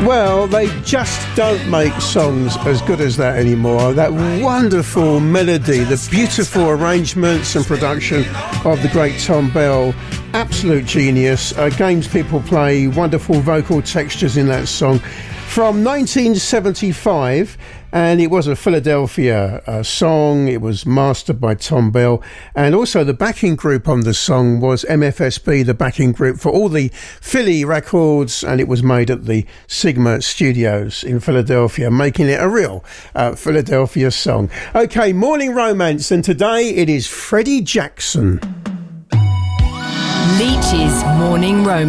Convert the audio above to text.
Well, they just don't make songs as good as that anymore. That wonderful melody, the beautiful arrangements and production of the great Thom Bell, absolute genius. Games people play, wonderful vocal textures in that song. From 1975, and it was a Philadelphia song. It was mastered by Thom Bell, and also the backing group on the song was MFSB, the backing group for all the Philly records, and it was made at the Sigma Studios in Philadelphia, making it a real Philadelphia song. Okay, Morning Romance, and today it is Freddie Jackson. Leach's Morning Romance.